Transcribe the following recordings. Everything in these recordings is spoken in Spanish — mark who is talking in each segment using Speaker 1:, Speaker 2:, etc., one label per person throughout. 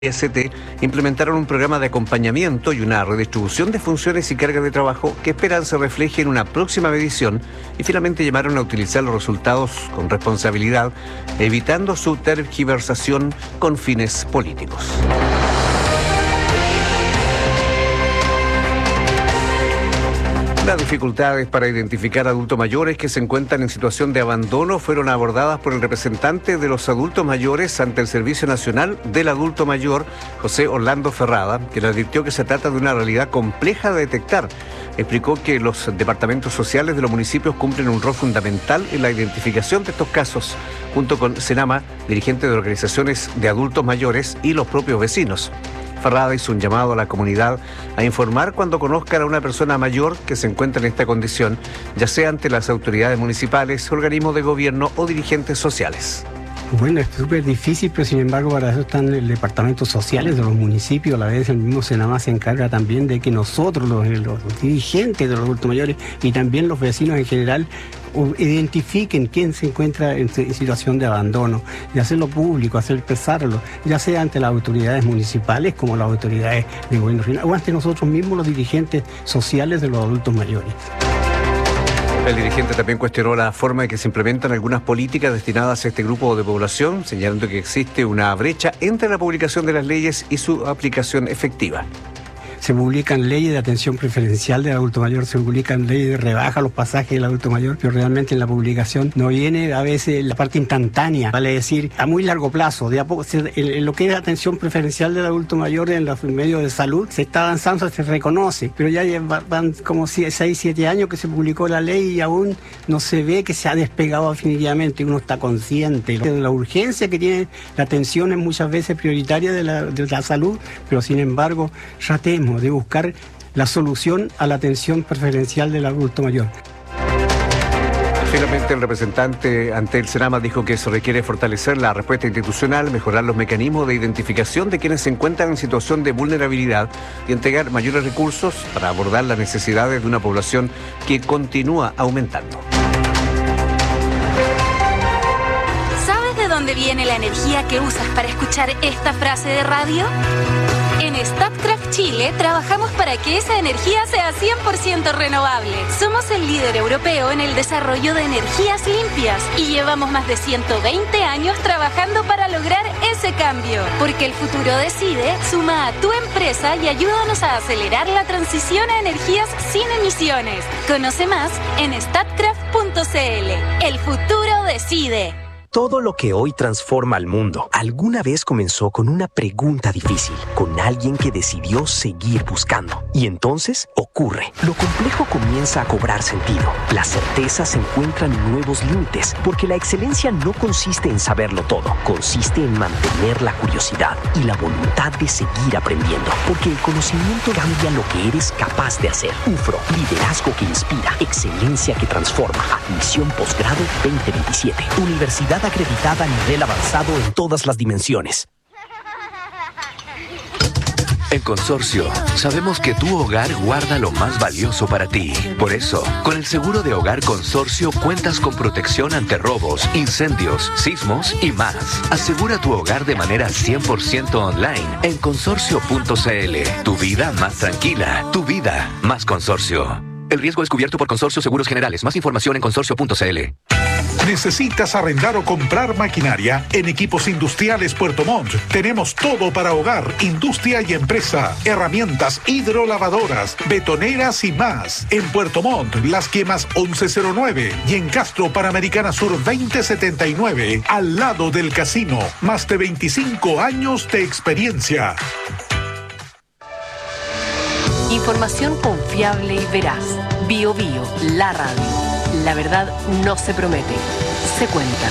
Speaker 1: ST implementaron un programa de acompañamiento y una redistribución de funciones y cargas de trabajo que esperan se refleje en una próxima medición y finalmente llamaron a utilizar los resultados con responsabilidad, evitando su tergiversación con fines políticos. Las dificultades para identificar adultos mayores que se encuentran en situación de abandono fueron abordadas por el representante de los adultos mayores ante el Servicio Nacional del Adulto Mayor, José Orlando Ferrada, que le advirtió que se trata de una realidad compleja de detectar. Explicó que los departamentos sociales de los municipios cumplen un rol fundamental en la identificación de estos casos, junto con Senama, dirigentes de organizaciones de adultos mayores y los propios vecinos. Ferrada hizo un llamado a la comunidad a informar cuando conozcan a una persona mayor que se encuentra en esta condición, ya sea ante las autoridades municipales, organismos de gobierno o dirigentes sociales.
Speaker 2: Bueno, es súper difícil, pero sin embargo para eso están los departamentos sociales de los municipios. A la vez el mismo Senama se encarga también de que nosotros, los dirigentes de los adultos mayores y también los vecinos en general, identifiquen quién se encuentra en situación de abandono y hacerlo público, hacer expresarlo, ya sea ante las autoridades municipales como las autoridades de gobierno regional o ante nosotros mismos, los dirigentes sociales de los adultos mayores.
Speaker 1: El dirigente también cuestionó la forma en que se implementan algunas políticas destinadas a este grupo de población, señalando que existe una brecha entre la publicación de las leyes y su aplicación efectiva.
Speaker 2: Se publican leyes de atención preferencial del adulto mayor, se publican leyes de rebaja a los pasajes del adulto mayor, pero realmente en la publicación no viene a veces la parte instantánea, vale decir, a muy largo plazo. De a poco, en lo que es atención preferencial del adulto mayor en los medios de salud, se está avanzando, se reconoce, pero ya van como 6, 7 años que se publicó la ley y aún no se ve que se ha despegado definitivamente. Uno está consciente de la urgencia que tiene la atención, es muchas veces prioritaria de la salud, pero sin embargo, tratemos de buscar la solución a la atención preferencial del adulto mayor.
Speaker 1: Finalmente, el representante ante el Senama dijo que se requiere fortalecer la respuesta institucional, mejorar los mecanismos de identificación de quienes se encuentran en situación de vulnerabilidad y entregar mayores recursos para abordar las necesidades de una población que continúa aumentando.
Speaker 3: ¿Sabes de dónde viene la energía que usas para escuchar esta frase de radio? En Statkraft Chile trabajamos para que esa energía sea 100% renovable. Somos el líder europeo en el desarrollo de energías limpias y llevamos más de 120 años trabajando para lograr ese cambio. Porque el futuro decide, suma a tu empresa y ayúdanos a acelerar la transición a energías sin emisiones. Conoce más en statkraft.cl. El futuro decide.
Speaker 4: Todo lo que hoy transforma al mundo alguna vez comenzó con una pregunta difícil, con alguien que decidió seguir buscando. Y entonces ocurre. Lo complejo comienza a cobrar sentido. Las certezas encuentran nuevos límites, porque la excelencia no consiste en saberlo todo. Consiste en mantener la curiosidad y la voluntad de seguir aprendiendo, porque el conocimiento cambia lo que eres capaz de hacer. UFRO, liderazgo que inspira, excelencia que transforma. Admisión posgrado 2027. Universidad acreditada a nivel avanzado en todas las dimensiones.
Speaker 5: En Consorcio, sabemos que tu hogar guarda lo más valioso para ti. Por eso, con el seguro de hogar Consorcio cuentas con protección ante robos, incendios, sismos y más. Asegura tu hogar de manera 100% online en consorcio.cl. Tu vida más tranquila, tu vida más Consorcio. El riesgo es cubierto por Consorcio Seguros Generales. Más información en consorcio.cl.
Speaker 6: ¿Necesitas arrendar o comprar maquinaria? En Equipos Industriales Puerto Montt tenemos todo para hogar, industria y empresa. Herramientas hidrolavadoras, betoneras y más. En Puerto Montt, Las Quemas 1109 y en Castro Panamericana Sur 2079, al lado del casino. Más de 25 años de experiencia.
Speaker 7: Información confiable y veraz. Bio Bio, la radio. La verdad no se promete, se cuenta.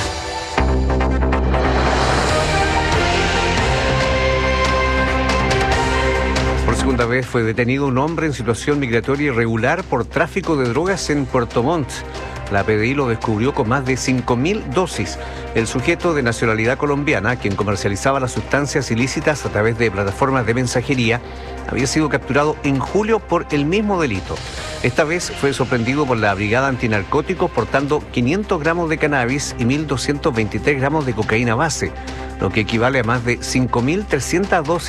Speaker 1: Por segunda vez fue detenido un hombre en situación migratoria irregular por tráfico de drogas en Puerto Montt. La PDI lo descubrió con más de 5.000 dosis. El sujeto de nacionalidad colombiana, quien comercializaba las sustancias ilícitas a través de plataformas de mensajería, había sido capturado en julio por el mismo delito. Esta vez fue sorprendido por la Brigada Antinarcóticos portando 500 gramos de cannabis y 1.223 gramos de cocaína base, lo que equivale a más de 5.300 dosis